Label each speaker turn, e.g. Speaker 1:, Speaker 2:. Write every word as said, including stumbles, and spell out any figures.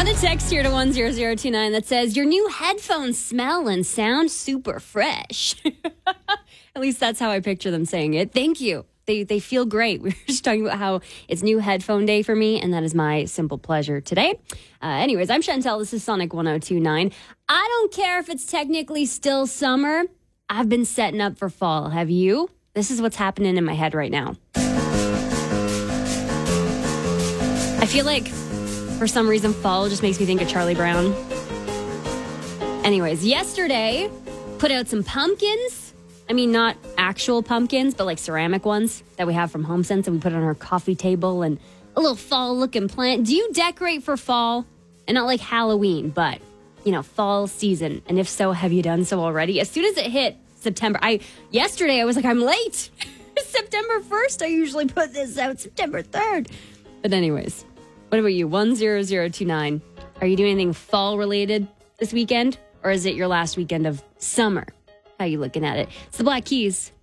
Speaker 1: Got a text here to one zero zero two nine that says, your new headphones smell and sound super fresh. At least that's how I picture them saying it. Thank you. They they feel great. We were just talking about how it's new headphone day for me, and that is my simple pleasure today. Uh, anyways, I'm Chantel. This is Sonic one oh two nine. I don't care if it's technically still summer. I've been setting up for fall. Have you? This is what's happening in my head right now. I feel like for some reason fall just makes me think of Charlie Brown. Anyways, yesterday put out some pumpkins. I mean, not actual pumpkins, but like ceramic ones that we have from HomeSense that we put on our coffee table, and a little fall-looking plant. Do you decorate for fall? And not like Halloween, but, you know, fall season. And if so, have you done so already? As soon as it hit September, I yesterday I was like, I'm late. September first, I usually put this out September third. But anyways, what about you? one zero zero two nine. Are you doing anything fall-related this weekend? Or is it your last weekend of summer? How you looking at it? It's the Black Keys.